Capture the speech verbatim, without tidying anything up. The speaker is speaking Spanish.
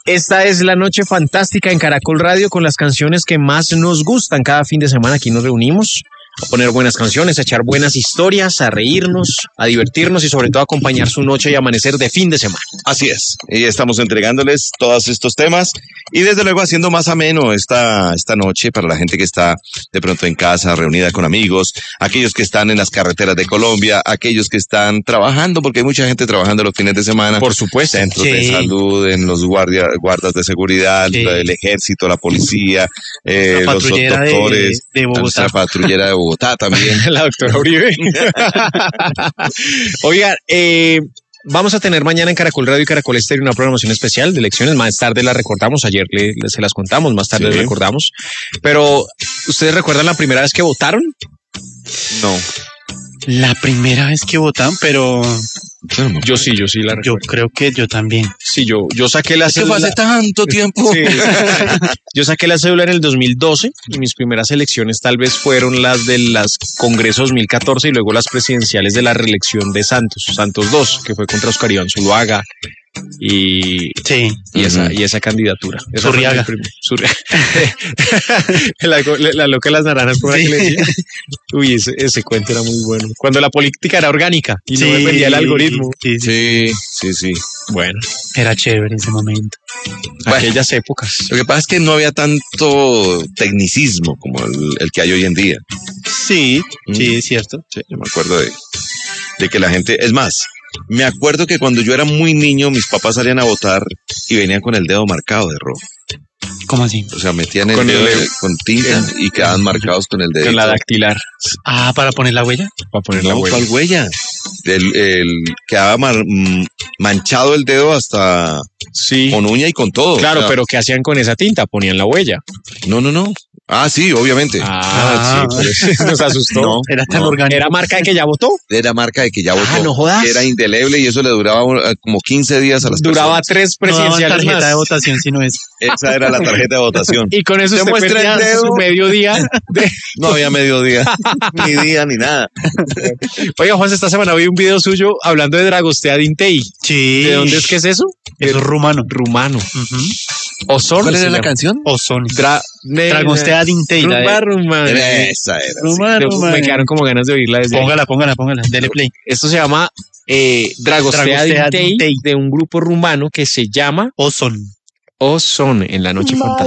Esta es la noche fantástica en Caracol Radio con las canciones que más nos gustan. Cada fin de semana aquí nos reunimos a poner buenas canciones, a echar buenas historias, a reírnos, a divertirnos y sobre todo a acompañar su noche y amanecer de fin de semana. Así es, y estamos entregándoles todos estos temas y desde luego haciendo más ameno esta, esta noche para la gente que está de pronto en casa, reunida con amigos, aquellos que están en las carreteras de Colombia, aquellos que están trabajando, porque hay mucha gente trabajando los fines de semana. Por supuesto. Centros Sí. de salud, en los guardia, guardas de seguridad, Sí. el ejército, la policía, eh, La los patrullera de- doctores, de Bogotá. nuestra patrullera de Bogotá también. La doctora Uribe. Oigan, eh, vamos a tener mañana en Caracol Radio y Caracol Estéreo una programación especial de elecciones. Más tarde la recordamos, ayer le, le- se las contamos, más tarde Sí. les recordamos. Pero, ¿ustedes recuerdan la primera vez que votaron? No. La primera vez que votan, pero Yo sí, yo sí la yo recuerdo. creo que yo también. Sí, yo, yo saqué la Es que fue cédula. hace tanto tiempo. Sí. Yo saqué la cédula en el dos mil doce y mis primeras elecciones tal vez fueron las de las Congresos dos mil catorce y luego las presidenciales de la reelección de Santos, Santos dos, que fue contra Oscar Iván Zuluaga y, Sí. y, esa, Ujú. y esa candidatura. Esa fue Zurriaga. mi prim- Zurriaga. la, la- la loca de las naranjas, ¿cómo era que le decía? Uy, ese, ese cuento era muy bueno. Cuando la política era orgánica y no Sí, dependía del algoritmo. Sí, sí. Sí, sí, sí. Bueno, Era chévere ese momento. Bueno. aquellas épocas. Lo que pasa es que no había tanto tecnicismo como el, el que hay hoy en día. Sí, Mm. sí, es cierto. Sí, yo me acuerdo de, de que la gente, es más, me acuerdo que cuando yo era muy niño, mis papás salían a votar y venían con el dedo marcado de rojo. ¿Cómo así? O sea, metían el Con dedo el- de- con tinta y quedaban marcados con el dedo. Con la dactilar, Ah, para poner la huella. para poner la No, huella. ¿cuál huella? El, el, quedaba mar- mm, manchado el dedo hasta Sí. con uña y con todo. Claro, O sea, pero ¿qué hacían con esa tinta? Ponían la huella. No, no, no. Ah, sí, obviamente. Ah, Ah. sí, por eso nos asustó. No, Era tan no. orgánico. ¿Era marca de que ya votó? Era marca de que ya votó. Ah, no jodas. Era indeleble y eso le duraba eh, como quince días a las Duraba personas. tres No daban presidenciales tarjeta más. de votación, sino es. Esa era la tarjeta de votación. Y con eso Te usted muestra el perdía dedo. su mediodía. De... No había mediodía, ni día, ni nada. Oiga, Juan, esta semana vi un video suyo hablando de Dragostea Dintei. Sí. ¿De dónde es que es eso? Eso es rumano. Rumano. Ujú. Osorno. ¿Cuál se era la llama. canción? Ozón. Dra... ne- Dragostea Dintei. la de- Rumba, rumano. Esa era. sí. Rumano, Me rumano. quedaron como ganas de oírla desde ahí. Póngala, póngala, póngala. Dele play. Esto se llama eh, Dragostea, Dragostea Dintei, Dintei. de un grupo rumano que se llama Ozón. Ozón en la noche fantástica.